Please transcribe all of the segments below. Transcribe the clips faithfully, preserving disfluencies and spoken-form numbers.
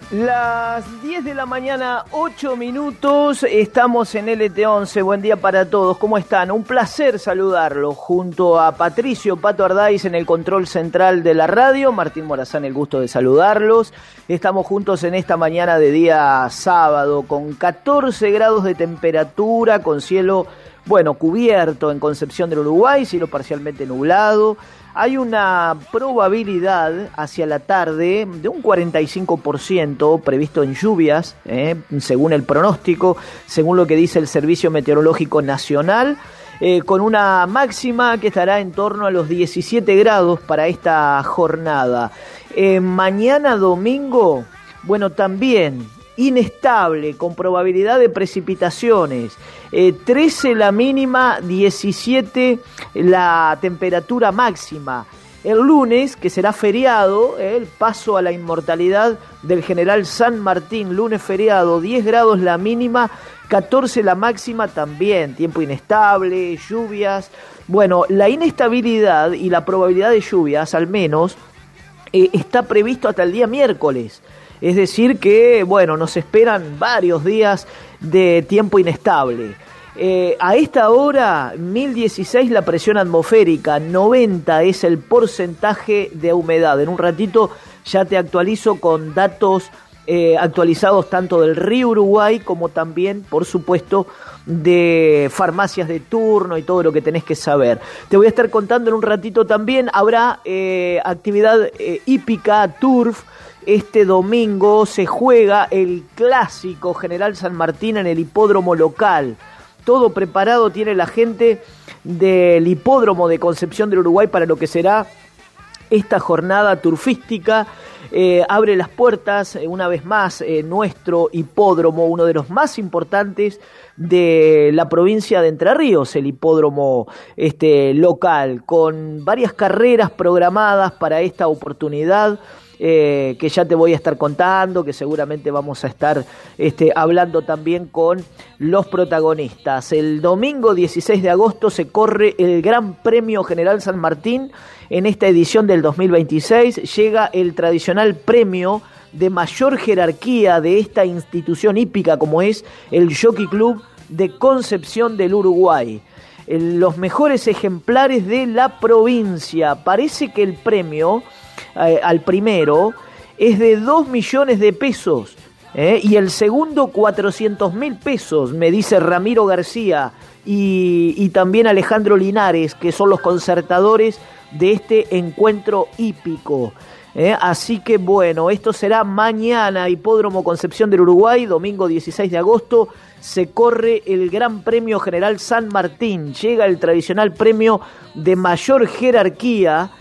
Las diez de la mañana, ocho minutos, estamos en L T once, buen día para todos, ¿cómo están? Un placer saludarlos, junto a Patricio Pato Ardáiz en el control central de la radio, Martín Morazán, el gusto de saludarlos. Estamos juntos en esta mañana de día sábado, con catorce grados de temperatura, con cielo, bueno, cubierto en Concepción del Uruguay, cielo parcialmente nublado. Hay una probabilidad hacia la tarde de un cuarenta y cinco por ciento previsto en lluvias, eh, según el pronóstico, según lo que dice el Servicio Meteorológico Nacional, eh, con una máxima que estará en torno a los diecisiete grados para esta jornada. Eh, mañana domingo, bueno, también inestable, con probabilidad de precipitaciones, eh, trece la mínima, diecisiete la temperatura máxima. El lunes, que será feriado, eh, el paso a la inmortalidad del general San Martín, lunes feriado, diez grados la mínima, catorce la máxima también, tiempo inestable, lluvias. Bueno, la inestabilidad y la probabilidad de lluvias, al menos, eh, está previsto hasta el día miércoles. Es decir que, bueno, nos esperan varios días de tiempo inestable. Eh, a esta hora, mil dieciséis la presión atmosférica, noventa es el porcentaje de humedad. En un ratito ya te actualizo con datos eh, actualizados tanto del río Uruguay como también, por supuesto, de farmacias de turno y todo lo que tenés que saber. Te voy a estar contando en un ratito también, habrá eh, actividad eh, hípica, turf. Este domingo se juega el clásico General San Martín en el hipódromo local. Todo preparado tiene la gente del hipódromo de Concepción del Uruguay para lo que será esta jornada turfística. Eh, abre las puertas eh, una vez más eh, nuestro hipódromo, uno de los más importantes de la provincia de Entre Ríos, el hipódromo este, local, con varias carreras programadas para esta oportunidad. Eh, que ya te voy a estar contando, que seguramente vamos a estar este, hablando también con los protagonistas. El domingo dieciséis de agosto se corre el Gran Premio General San Martín. En esta edición del dos mil veintiséis llega el tradicional premio de mayor jerarquía de esta institución hípica como es el Jockey Club de Concepción del Uruguay. Los mejores ejemplares de la provincia. Parece que el premio eh, al primero es de dos millones de pesos eh, y el segundo cuatrocientos mil pesos, me dice Ramiro García y, y también Alejandro Linares, que son los concertadores de este encuentro hípico. Eh, así que bueno, esto será mañana, Hipódromo Concepción del Uruguay, domingo dieciséis de agosto, se corre el Gran Premio General San Martín, llega el tradicional premio de mayor jerarquía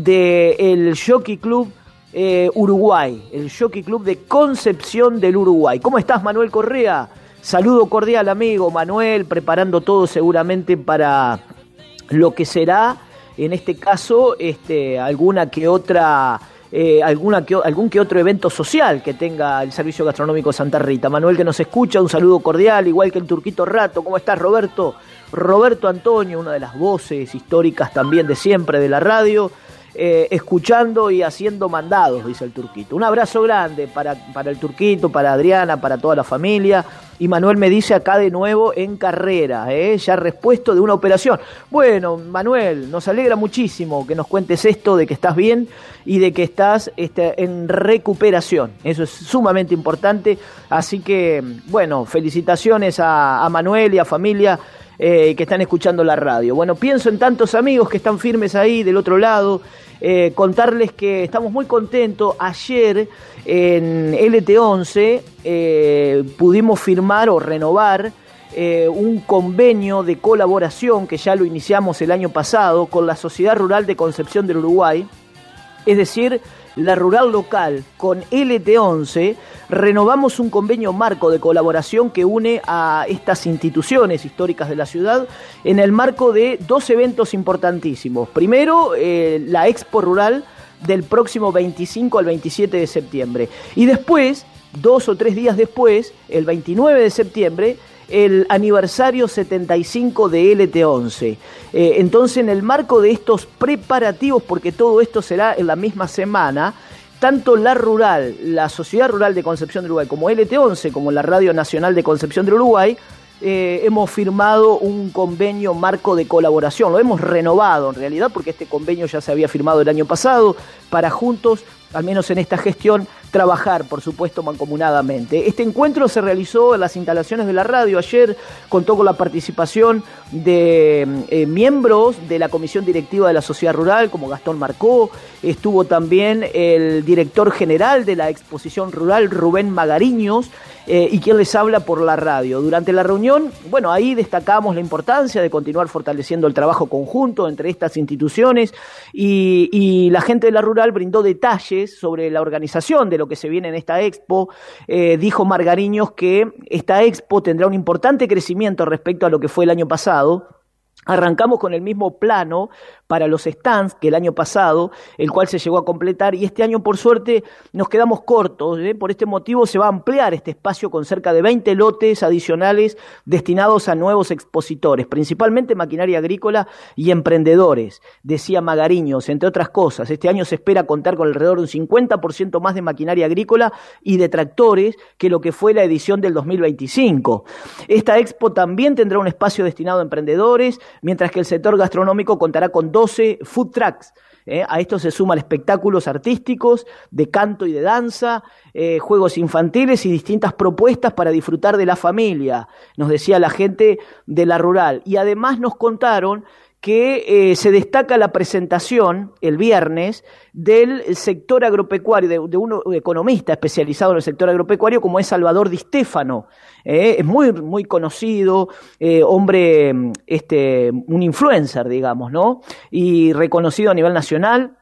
del Jockey Club eh, Uruguay, el Jockey Club de Concepción del Uruguay. ¿Cómo estás, Manuel Correa? Saludo cordial, amigo Manuel, preparando todo seguramente para lo que será, en este caso, este, alguna que otra... Eh, alguna que, algún que otro evento social que tenga el Servicio Gastronómico Santa Rita. Manuel, que nos escucha, un saludo cordial, igual que el Turquito Rato. ¿Cómo estás, Roberto? Roberto Antonio, una de las voces históricas también de siempre de la radio, eh, escuchando y haciendo mandados, dice el Turquito. Un abrazo grande para, para el Turquito, para Adriana, para toda la familia. Y Manuel me dice acá de nuevo en carrera, ¿eh? Ya repuesto de una operación. Bueno, Manuel, nos alegra muchísimo que nos cuentes esto de que estás bien y de que estás este, en recuperación. Eso es sumamente importante. Así que, bueno, felicitaciones a, a Manuel y a familia eh, que están escuchando la radio. Bueno, pienso en tantos amigos que están firmes ahí del otro lado. Eh, contarles que estamos muy contentos. Ayer en L T once eh, pudimos firmar o renovar eh, un convenio de colaboración que ya lo iniciamos el año pasado con la Sociedad Rural de Concepción del Uruguay, es decir, la rural local con L T once. Renovamos un convenio marco de colaboración que une a estas instituciones históricas de la ciudad en el marco de dos eventos importantísimos. Primero, eh, la Expo Rural del próximo veinticinco al veintisiete de septiembre. Y después, dos o tres días después, el veintinueve de septiembre, el aniversario setenta y cinco de L T once. Eh, entonces, en el marco de estos preparativos, porque todo esto será en la misma semana, tanto la Rural, la Sociedad Rural de Concepción del Uruguay, como L T once, como la Radio Nacional de Concepción del Uruguay, eh, hemos firmado un convenio marco de colaboración. Lo hemos renovado en realidad, porque este convenio ya se había firmado el año pasado, para juntos, al menos en esta gestión, trabajar, por supuesto, mancomunadamente. Este encuentro se realizó en las instalaciones de la radio. Ayer contó con la participación de eh, miembros de la Comisión Directiva de la Sociedad Rural, como Gastón Marcó. Estuvo también el director general de la Exposición Rural, Rubén Magariños, eh, y quien les habla por la radio. Durante la reunión, bueno, ahí destacamos la importancia de continuar fortaleciendo el trabajo conjunto entre estas instituciones, y, y la gente de la Rural brindó detalles sobre la organización de lo que se viene en esta expo. Eh, dijo Margariños que esta expo tendrá un importante crecimiento respecto a lo que fue el año pasado. Arrancamos con el mismo plano para los stands que el año pasado, el cual se llegó a completar, y este año, por suerte, nos quedamos cortos, ¿eh? Por este motivo se va a ampliar este espacio con cerca de veinte lotes adicionales destinados a nuevos expositores, principalmente maquinaria agrícola y emprendedores, decía Magariños, entre otras cosas. Este año se espera contar con alrededor de un cincuenta por ciento más de maquinaria agrícola y de tractores que lo que fue la edición del dos mil veinticinco. Esta expo también tendrá un espacio destinado a emprendedores, mientras que el sector gastronómico contará con doce food trucks. ¿eh? A esto se suman espectáculos artísticos, de canto y de danza, eh, juegos infantiles y distintas propuestas para disfrutar de la familia, nos decía la gente de la Rural. Y además nos contaron que eh, se destaca la presentación el viernes del sector agropecuario, de, de un economista especializado en el sector agropecuario, como es Salvador Di Stefano. Eh, es muy, muy conocido, eh, hombre, este, un influencer, digamos, ¿no? Y reconocido a nivel nacional.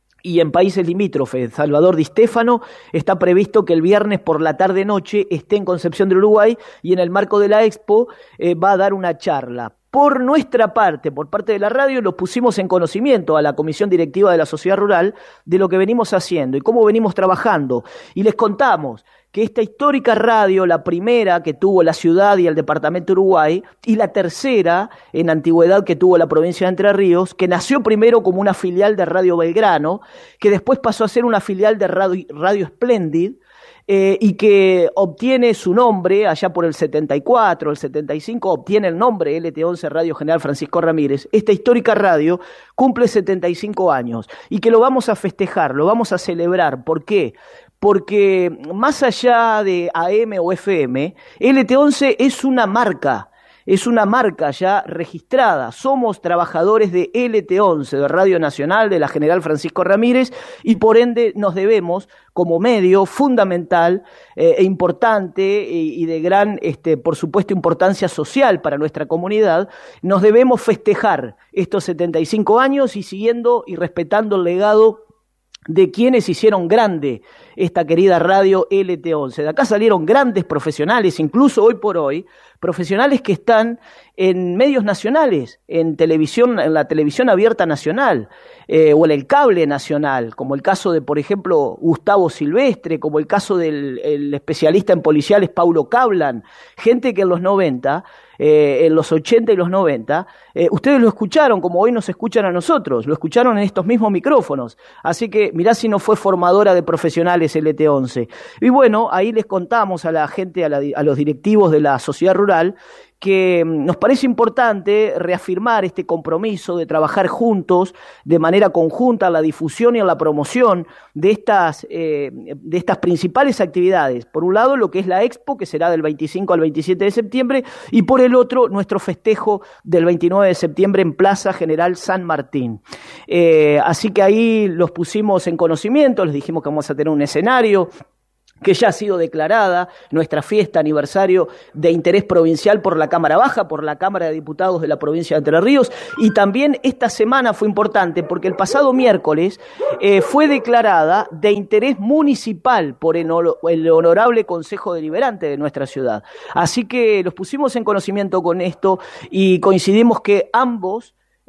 Y en países limítrofes. Salvador Di Stefano está previsto que el viernes por la tarde-noche esté en Concepción del Uruguay, y en el marco de la expo eh, va a dar una charla. Por nuestra parte, por parte de la radio, los pusimos en conocimiento a la Comisión Directiva de la Sociedad Rural de lo que venimos haciendo y cómo venimos trabajando. Y les contamos que esta histórica radio, la primera que tuvo la ciudad y el departamento de Uruguay, y la tercera en antigüedad que tuvo la provincia de Entre Ríos, que nació primero como una filial de Radio Belgrano, que después pasó a ser una filial de Radio, Radio Splendid, Eh, y que obtiene su nombre allá por el setenta y cuatro, el setenta y cinco, obtiene el nombre L T once Radio General Francisco Ramírez. Esta histórica radio cumple setenta y cinco años, y que lo vamos a festejar, lo vamos a celebrar. ¿Por qué? Porque más allá de A M o F M, L T once es una marca. Es una marca ya registrada. Somos trabajadores de L T once, de Radio Nacional, de la General Francisco Ramírez, y por ende nos debemos, como medio fundamental eh, e importante y, y de gran, este, por supuesto, importancia social para nuestra comunidad, nos debemos festejar estos setenta y cinco años y siguiendo y respetando el legado de quienes hicieron grande esta querida radio L T once. De acá salieron grandes profesionales, incluso hoy por hoy, profesionales que están en medios nacionales, en televisión, en la televisión abierta nacional, eh, o en el cable nacional, como el caso de, por ejemplo, Gustavo Silvestre, como el caso del el especialista en policiales Paulo Cablan, gente que en los noventa, eh, en los ochenta y los noventa, eh, ustedes lo escucharon como hoy nos escuchan a nosotros, lo escucharon en estos mismos micrófonos. Así que mirá si no fue formadora de profesionales L T once. Y bueno, ahí les contamos a la gente, a, la, a los directivos de la sociedad rural, que nos parece importante reafirmar este compromiso de trabajar juntos, de manera conjunta, en la difusión y en la promoción de estas, eh, de estas principales actividades. Por un lado, lo que es la Expo, que será del veinticinco al veintisiete de septiembre, y por el otro, nuestro festejo del veintinueve de septiembre en Plaza General San Martín. Eh, así que ahí los pusimos en conocimiento, les dijimos que vamos a tener un escenario, que ya ha sido declarada nuestra fiesta aniversario de interés provincial por la Cámara Baja, por la Cámara de Diputados de la provincia de Entre Ríos, y también esta semana fue importante porque el pasado miércoles eh, fue declarada de interés municipal por el, el honorable Consejo Deliberante de nuestra ciudad. Así que los pusimos en conocimiento con esto y coincidimos que ambos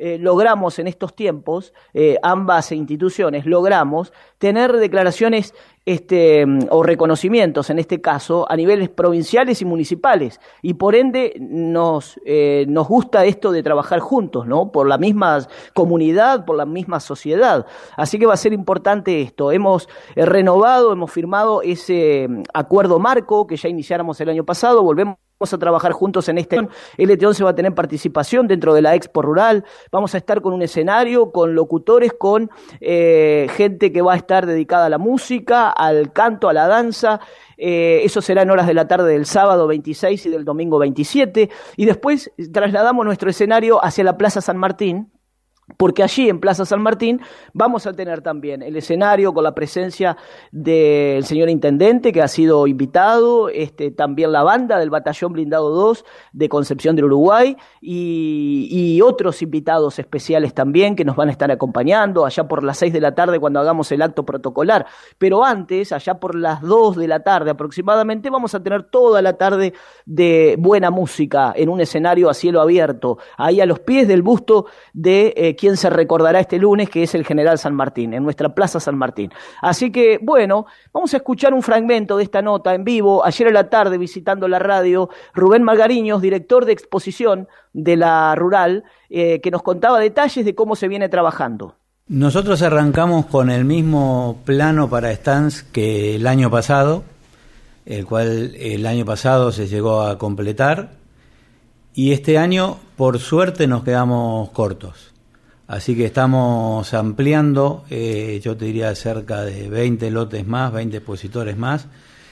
eh, logramos en estos tiempos, eh, ambas instituciones logramos tener declaraciones este, o reconocimientos, en este caso, a niveles provinciales y municipales, y por ende nos, eh, nos gusta esto de trabajar juntos, ¿no? Por la misma comunidad, por la misma sociedad. Así que va a ser importante esto. Hemos eh, renovado, hemos firmado ese acuerdo marco que ya iniciáramos el año pasado, volvemos a trabajar juntos en este. L T once va a tener participación dentro de la Expo Rural, vamos a estar con un escenario, con locutores, con eh, gente que va a estar dedicada a la música, al canto, a la danza. Eh, eso será en horas de la tarde del sábado veintiséis y del domingo veintisiete, y después trasladamos nuestro escenario hacia la Plaza San Martín, porque allí en Plaza San Martín vamos a tener también el escenario con la presencia del señor Intendente, que ha sido invitado, este, también la banda del Batallón Blindado dos de Concepción del Uruguay, y, y otros invitados especiales también que nos van a estar acompañando allá por las seis de la tarde cuando hagamos el acto protocolar. Pero antes, allá por las dos de la tarde aproximadamente, vamos a tener toda la tarde de buena música en un escenario a cielo abierto, ahí a los pies del busto de eh, quien se recordará este lunes, que es el General San Martín, en nuestra Plaza San Martín. Así que, bueno, vamos a escuchar un fragmento de esta nota en vivo. Ayer a la tarde, visitando la radio, Rubén Malgariños, director de exposición de la Rural, eh, que nos contaba detalles de cómo se viene trabajando. Nosotros arrancamos con el mismo plano para stands que el año pasado, el cual el año pasado se llegó a completar, y este año, por suerte, nos quedamos cortos. Así que estamos ampliando, eh, yo te diría cerca de veinte lotes más, veinte expositores más,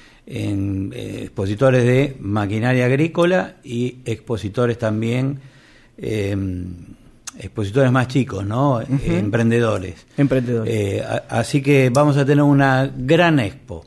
en, eh, expositores de maquinaria agrícola y expositores también, eh, expositores más chicos, ¿no? Uh-huh. eh, emprendedores. Emprendedores. Eh, a, así que vamos a tener una gran expo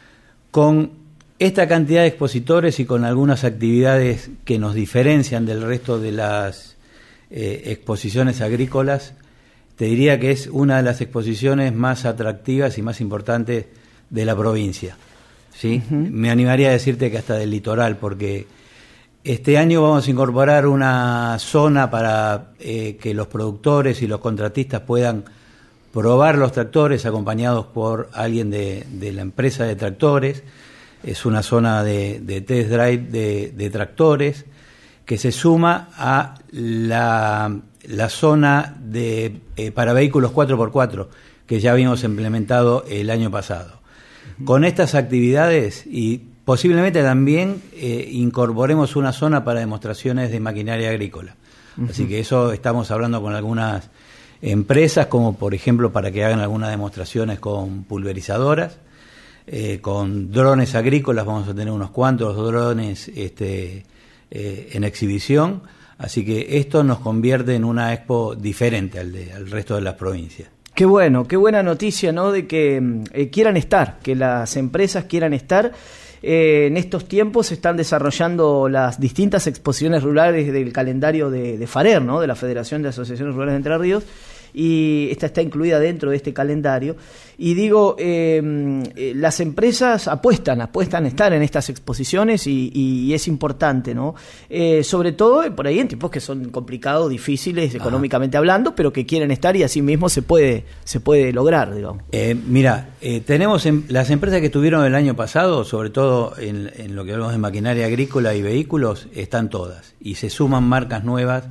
con esta cantidad de expositores y con algunas actividades que nos diferencian del resto de las Eh, exposiciones agrícolas. Te diría que es una de las exposiciones más atractivas y más importantes de la provincia, ¿sí? Uh-huh. Me animaría a decirte que hasta del litoral, porque este año vamos a incorporar una zona para eh, que los productores y los contratistas puedan probar los tractores acompañados por alguien de, de la empresa de tractores. Es una zona de, de test drive de, de tractores que se suma a la, la zona de eh, para vehículos cuatro por cuatro que ya habíamos implementado el año pasado. Uh-huh. Con estas actividades y posiblemente también eh, incorporemos una zona para demostraciones de maquinaria agrícola. Uh-huh. Así que eso estamos hablando con algunas empresas, como por ejemplo para que hagan algunas demostraciones con pulverizadoras, eh, con drones agrícolas. Vamos a tener unos cuantos drones este Eh, en exhibición, así que esto nos convierte en una expo diferente al, de, al resto de las provincias. Qué bueno, qué buena noticia, ¿no? De que eh, quieran estar, que las empresas quieran estar. Eh, en estos tiempos se están desarrollando las distintas exposiciones rurales del calendario de, de FARER, ¿no? De la Federación de Asociaciones Rurales de Entre Ríos, y esta está incluida dentro de este calendario. Y digo, eh, eh, las empresas apuestan, apuestan a estar en estas exposiciones y, y es importante, ¿no? Eh, sobre todo por ahí en tiempos que son complicados, difíciles, Ajá. económicamente hablando, pero que quieren estar y así mismo se puede, se puede lograr, digamos. Eh, mira, eh, tenemos en, las empresas que estuvieron el año pasado, sobre todo en, en lo que hablamos de maquinaria agrícola y vehículos, están todas. Y se suman marcas nuevas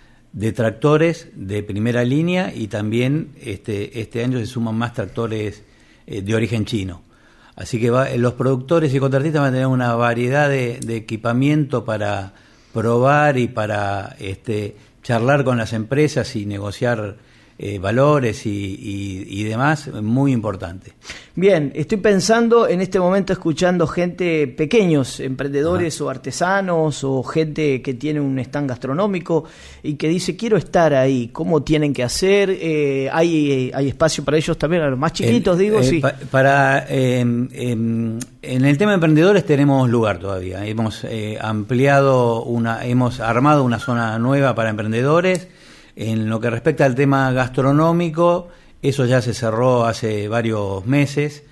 de tractores de primera línea, y también este este año se suman más tractores eh, de origen chino. Así que va, los productores y contratistas van a tener una variedad de, de equipamiento para probar y para este charlar con las empresas y negociar eh, valores y, y, y demás, muy importante. Bien, estoy pensando en este momento escuchando gente, pequeños emprendedores Ajá. o artesanos o gente que tiene un stand gastronómico y que dice quiero estar ahí, ¿cómo tienen que hacer? Eh, ¿hay, ¿Hay espacio para ellos también, a los más chiquitos, el, digo? Eh, sí. pa, para eh, eh, en el tema de emprendedores tenemos lugar todavía. Hemos eh, ampliado, una, hemos armado una zona nueva para emprendedores. En lo que respecta al tema gastronómico, eso ya se cerró hace varios meses.